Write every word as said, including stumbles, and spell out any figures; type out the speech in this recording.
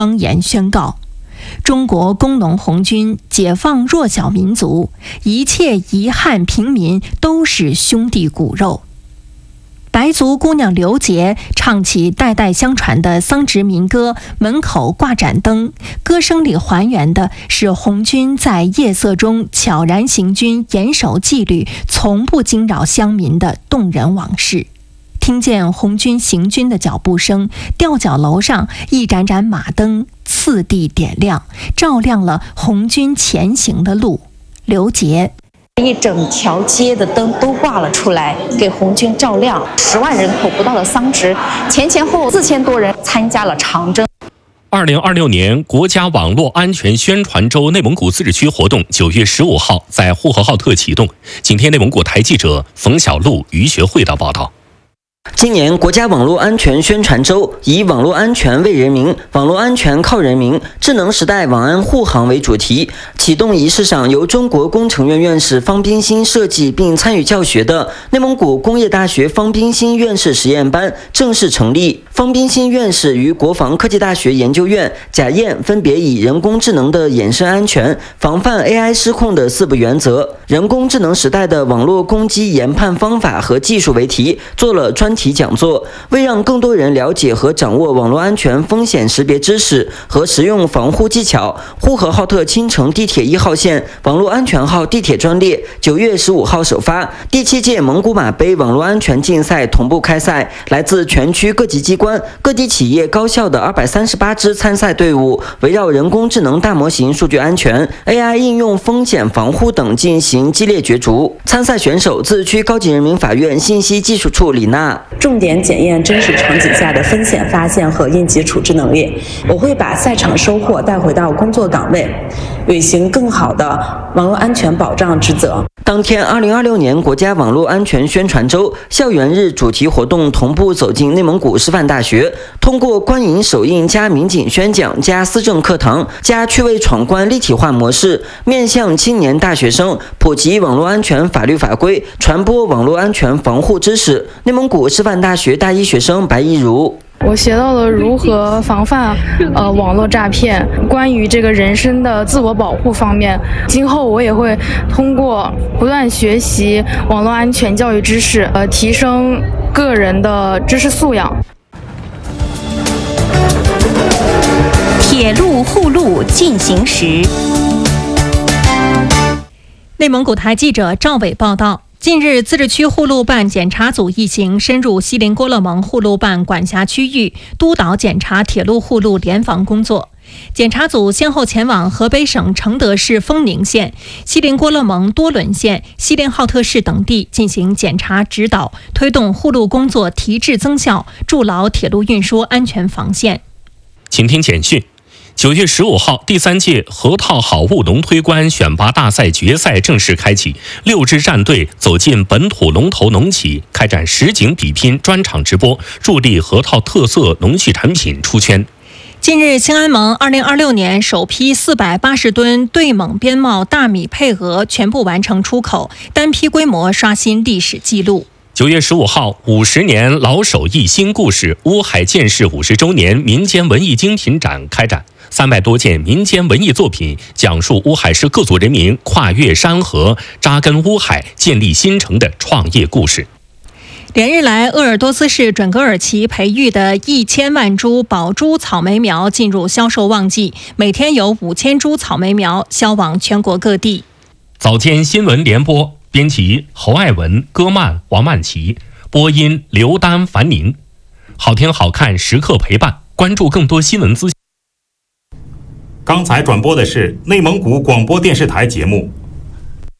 庄严宣告：中国工农红军解放弱小民族，一切遗憾平民都是兄弟骨肉。白族姑娘刘杰唱起代代相传的桑植民歌，门口挂盏灯，歌声里还原的是红军在夜色中悄然行军，严守纪律，从不惊扰乡民的动人往事。听见红军行军的脚步声，吊脚楼上一盏盏马灯次第点亮，照亮了红军前行的路。刘杰： 一整条街的灯都挂了出来，给红军照亮。十万人口不到的桑植，前前后四千多人参加了长征。 二零二六年国家网络安全宣传周内蒙古自治区活动九月十五号在呼和浩特启动。今天内蒙古台记者冯小璐、于学慧的报道。 今年国家网络安全宣传周以网络安全为人民，网络安全靠人民，智能时代网安护航为主题。启动仪式上，由中国工程院院士方彬新设计并参与教学的内蒙古工业大学方彬新院士实验班正式成立。方彬新院士与国防科技大学研究院、贾燕分别以人工智能的衍生安全、防范 A I 失控的四不原则、人工智能时代的网络攻击研判方法和技术为题，做了专题讲座。为让更多人了解和掌握网络安全风险识别知识和实用防护技巧，呼和浩特青城地铁一号线网络安全号地铁专列九月十五号首发。第七届蒙古马杯网络安全竞赛同步开赛，来自全区各级机关、各地企业、高校的二百三十八支参赛队伍，围绕人工智能大模型、数据安全、A I 应用、风险防护等进行激烈角逐。参赛选手自治区高级人民法院信息技术处李娜。 重点检验真实场景下的风险发现和应急处置能力。我会把赛场收获带回到工作岗位，履行更好的网络安全保障职责。 当天，二零二六年国家网络安全宣传周校园日主题活动同步走进内蒙古师范大学，通过观影首映加民警宣讲加思政课堂加趣味闯关立体化模式，面向青年大学生普及网络安全法律法规，传播网络安全防护知识。内蒙古师范大学大一学生白一如。 我学到了如何防范呃网络诈骗，关于这个人身的自我保护方面，今后我也会通过不断学习网络安全教育知识，呃提升个人的知识素养。 铁路护路进行时，内蒙古台记者赵伟报道。近日，自治区护路办检查组一行深入锡林郭勒盟护路办管辖区域，督导检查铁路护路联防工作。检查组先后前往河北省承德市丰宁县、锡林郭勒盟多伦县、锡林浩特市等地进行检查指导，推动护路工作提质增效，筑牢铁路运输安全防线。 请听简讯。九月十五号，第三届河套好务农推官选拔大赛决赛正式开启，六支战队走进本土龙头农企，开展实景比拼、专场直播，助力河套特色农畜产品出圈。 近日，兴安盟二零二六年首批四百八十吨对蒙边贸大米配额全部完成出口，单批规模刷新历史纪录。 九月十五号，五十年老手艺新故事乌海建市五十周年民间文艺精品展开展，三百多件民间文艺作品讲述乌海市各族人民跨越山河、扎根乌海、建立新城的创业故事。 连日来，鄂尔多斯市准格尔旗培育的一千万株宝珠草莓苗进入销售旺季，每天有五千株草莓苗销往全国各地。 早间新闻联播，编辑侯爱文、歌曼、王曼琪，播音刘丹、樊宁。好听好看，时刻陪伴，关注更多新闻资讯。 刚才转播的是内蒙古广播电视台节目。